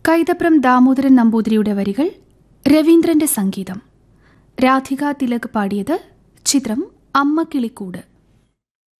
കൈതപ്രം ദാമോദരൻ നമ്പൂതിരിയുടെ വരികൾ, രവീന്ദ്രന്റെ സംഗീതം. രാധിക തിലക് പാടിയത്. ചിത്രം അമ്മ കിളിക്കൂട്.